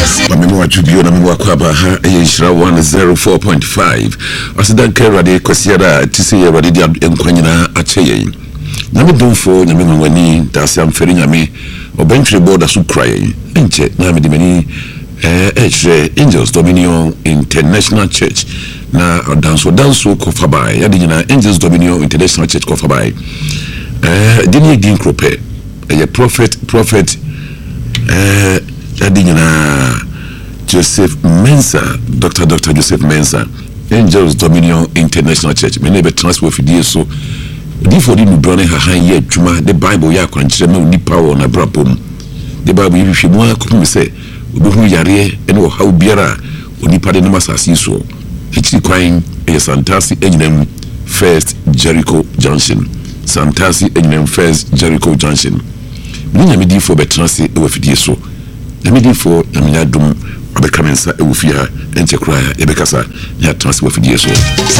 Mamemo Jubio na mwa kwa baha Yeshra 104.5 Asida Kerade Kosiara Tisi ya Radidi Mkwanyina Acheye Nami Donfo Nami Mwani Dasi Amferi Nami Obentre Boda Sukraye Enche Nami Dimeni Angels Dominion International Church na danso kofabai ya digina Angels Dominion International Church kofabai dini din krope ya prophet ya digina Joseph Mensa Dr. Joseph Mensa Angels Dominion International Church me be transfer fidie so di for di nu brone ha han ye adwuma the Bible ya kwankyere ma ni power na brapom the Bible yi hwehwe mu akokum se obehu yare ene wo haw biara onipa de no masasi so echi kwan e Santasi Enyinem First Jericho Junction Santasi Enyinem First Jericho Junction minya medi for betrance e wo fidie so na medi for na minya dum abekamensa e wo fia enche kra ya bekasa ya transfer fidie so